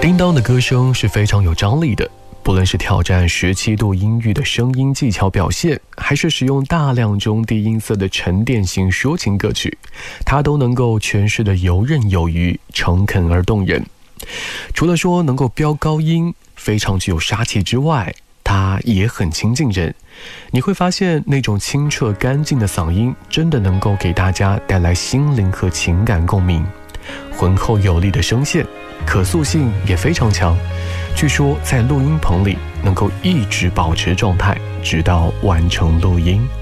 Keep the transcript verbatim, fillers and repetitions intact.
叮当的歌声是非常有张力的，不论是挑战十七度音域的声音技巧表现，还是使用大量中低音色的沉淀型抒情歌曲，它都能够诠释得游刃有余，诚恳而动人。除了说能够飙高音，非常具有杀气之外，它也很亲近人。你会发现那种清澈干净的嗓音真的能够给大家带来心灵和情感共鸣。浑厚有力的声线，可塑性也非常强，据说在录音棚里能够一直保持状态，直到完成录音。